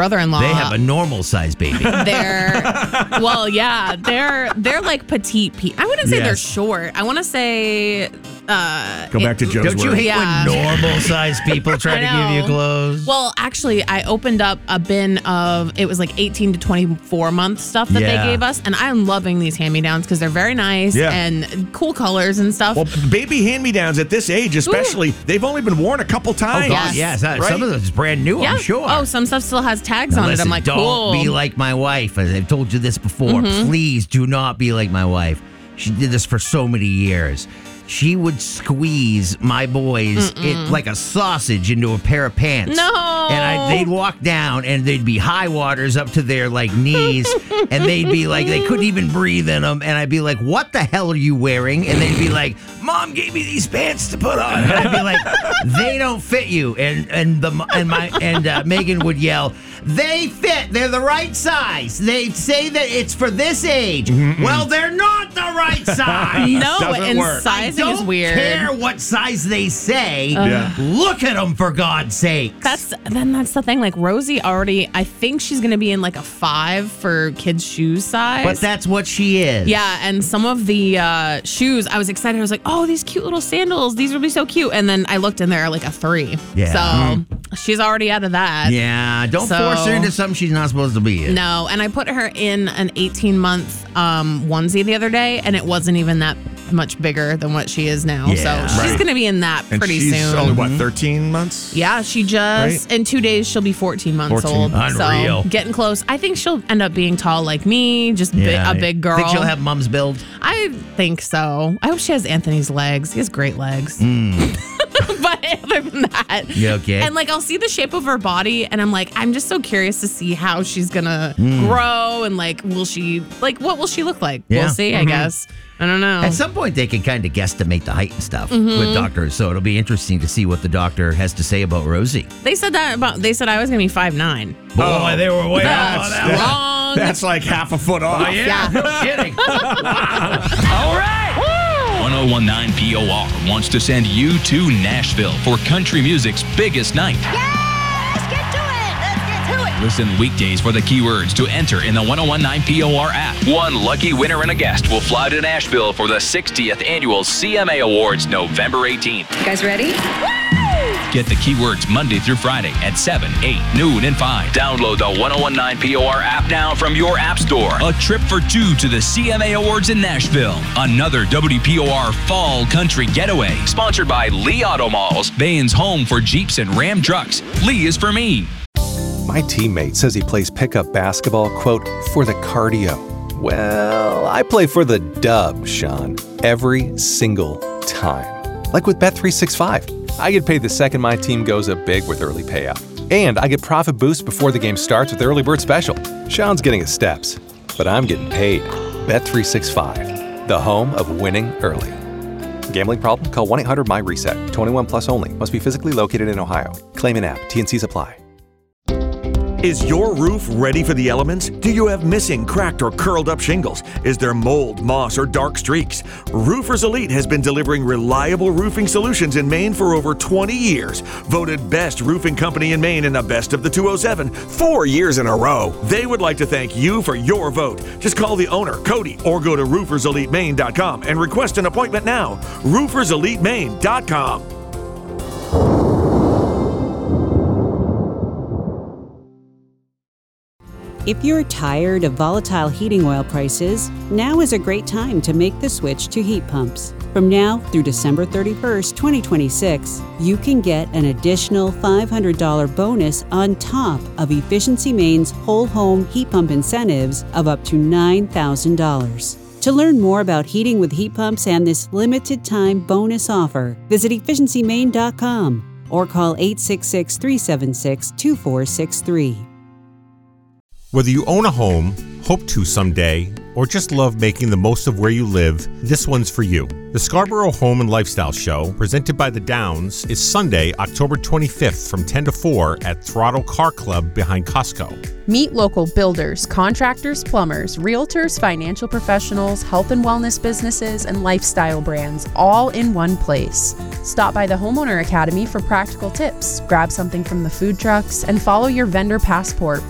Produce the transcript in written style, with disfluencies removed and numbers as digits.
brother-in-law. They have a normal size baby. They're like petite. I wouldn't say they're short. I want to say. Go back to Joe's Don't you word. hate when normal size people try to give you clothes? Well, actually, I opened up a bin of, it was like 18 to 24 month stuff that they gave us. And I'm loving these hand-me-downs because they're very nice and cool colors and stuff. Well, baby hand-me-downs at this age especially, they've only been worn a couple times. Oh, God, yes. Right? Some of them is brand new, I'm sure. Oh, some stuff still has tags on it. Listen, I'm like, don't cool. be like my wife. As I've told you this before. Please do not be like my wife. She did this for so many years. She would squeeze my boys like a sausage into a pair of pants. No. And they'd walk down and they'd be high waters up to their like knees. And they'd be like, they couldn't even breathe in them. And I'd be like, what the hell are you wearing? And they'd be like, Mom gave me these pants to put on. And I'd be like, they don't fit you. And Megan would yell, they fit. They're the right size. They say that it's for this age. Well, they're not the right size. No, Doesn't and work. sizing is weird. I don't care what size they say. Look at them, for God's sake. That's the thing. Like Rosie already, I think she's going to be in like a 5 for kids' shoes size. But that's what she is. Yeah, and some of the shoes, I was excited. I was like, oh, these cute little sandals. These will be so cute. And then I looked and they're like a 3. Yeah. So she's already out of that. Yeah, don't force her into something she's not supposed to be in. No, and I put her in an 18-month onesie the other day, and it wasn't even that much bigger than what she is now. Yeah. So she's going to be in that And pretty she's soon. only, what, 13 months? Yeah, she just, in 2 days, she'll be 14 months 14. old. Unreal. So getting close. I think she'll end up being tall like me, just a big girl. Think she'll have mom's build? I think so. I hope she has Anthony's legs. He has great legs. But other than that. Yeah, okay. And like, I'll see the shape of her body, and I'm like, I'm just so curious to see how she's going to grow, and like, what will she look like? Yeah. We'll see, I guess. I don't know. At some point, they can kind of guesstimate the height and stuff with doctors, so it'll be interesting to see what the doctor has to say about Rosie. They said I was going to be 5'9". Boy, they were way That's off on that. wrong. That's like half a foot off. Yeah, no kidding. All right. 1019 POR wants to send you to Nashville for country music's biggest night. Let's get to it. Listen weekdays for the keywords to enter in the 1019 POR app. One lucky winner and a guest will fly to Nashville for the 60th annual CMA Awards November 18th. You guys ready? Get the keywords Monday through Friday at 7, 8, noon, and 5. Download the 1019 POR app now from your app store. A trip for 2 to the CMA Awards in Nashville. Another WPOR Fall Country Getaway. Sponsored by Lee Auto Malls, Bain's home for Jeeps and Ram trucks. Lee is for me. My teammate says he plays pickup basketball, quote, for the cardio. Well, I play for the dub, Sean, every single time. Like with Bet365. I get paid the second my team goes up big with early payout. And I get profit boost before the game starts with Early Bird Special. Sean's getting his steps, but I'm getting paid. Bet365, the home of winning early. Gambling problem? Call 1-800-MY-RESET. 21 plus only. Must be physically located in Ohio. Claim in app. T&Cs apply. Is your roof ready for the elements? Do you have missing, cracked, or curled up shingles? Is there mold, moss, or dark streaks? Roofers Elite has been delivering reliable roofing solutions in Maine for over 20 years. Voted best roofing company in Maine in the Best of the 207 4 years in a row. They would like to thank you for your vote. Just call the owner, Cody, or go to rooferselitemaine.com and request an appointment now. rooferselitemaine.com. If you're tired of volatile heating oil prices, now is a great time to make the switch to heat pumps. From now through December 31st, 2026, you can get an additional $500 bonus on top of Efficiency Maine's whole home heat pump incentives of up to $9,000. To learn more about heating with heat pumps and this limited time bonus offer, visit efficiencymaine.com or call 866-376-2463. Whether you own a home, hope to someday, or just love making the most of where you live, this one's for you. The Scarborough Home and Lifestyle Show, presented by The Downs, is Sunday, October 25th from 10 to 4 at Throttle Car Club behind Costco. Meet local builders, contractors, plumbers, realtors, financial professionals, health and wellness businesses, and lifestyle brands, all in one place. Stop by the Homeowner Academy for practical tips, grab something from the food trucks, and follow your vendor passport